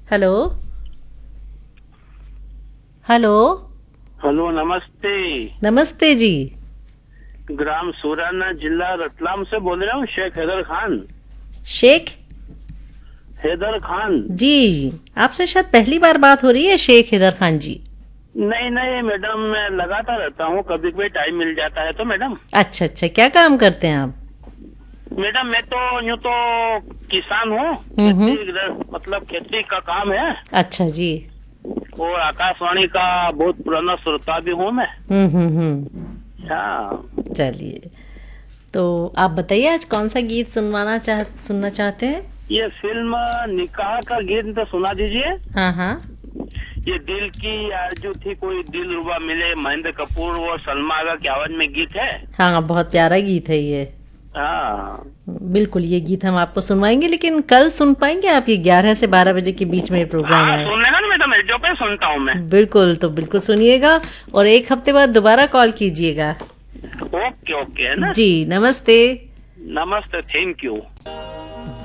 Hello hello. Hello, नमस्ते। नमस्ते जी। ग्राम सुराना, जिला रतलाम से बोल रहा हूँ। शेख हैदर खान। शेख हैदर खान। जी, आपसे शायद पहली बार बात हो रही है शेख हैदर खान जी। नहीं नहीं मैडम, मैं लगाता रहता हूँ, कभी कभी टाइम मिल जाता है तो मैडम। अच्छा अच्छा, क्या काम करते हैं आप? मैडम मैं तो यूँ तो किसान हूँ। हम्म। मतलब खेती का काम है। अच्छा जी। और आकाशवाणी का बहुत पुराना श्रोता भी हूँ मैं। हम्म। हाँ। चलिए, तो आप बताइए आज कौन सा गीत सुनना चाहते हैं? ये फिल्म निकाह का गीत तो सुना दीजिए। हाँ हाँ। ये दिल की आरज़ू थी कोई दिल रुबा मिले, महेंद्र कपूर और सलमा आगा की आवाज में गीत है। हाँ, बहुत प्यारा गीत है ये। हाँ। बिल्कुल, ये गीत हम आपको सुनवाएंगे, लेकिन कल सुन पाएंगे आप? ये 11 से 12 बजे के बीच में ये प्रोग्राम हाँ, है। सुन लेना ना मैडम, रेडियो पे सुनता हूँ मैं। बिल्कुल, तो बिल्कुल सुनिएगा और एक हफ्ते बाद दोबारा कॉल कीजिएगा। ओके ओके, है ना। जी, नमस्ते। नमस्ते, थैंक यू।